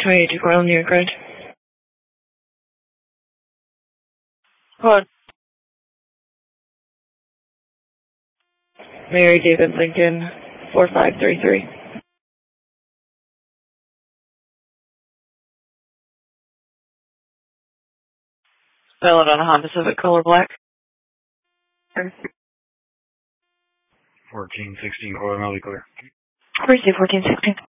22 Coral, New York Road. Hold on. Mary David Lincoln, 4533. Valid on a Honda Civic, color black. 1416 Coral, Melody Clear. Where's the 1416?